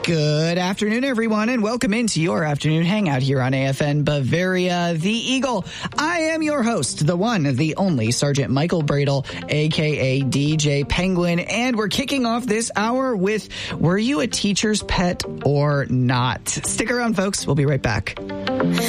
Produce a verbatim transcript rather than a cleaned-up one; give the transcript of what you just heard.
Good afternoon, everyone, and welcome into your afternoon hangout here on A F N Bavaria, the Eagle. I am your host, the one, the only Sergeant Michael Bradle, a k a. D J Penguin, and we're kicking off this hour with Were You a Teacher's Pet or Not? Stick around, folks. We'll be right back.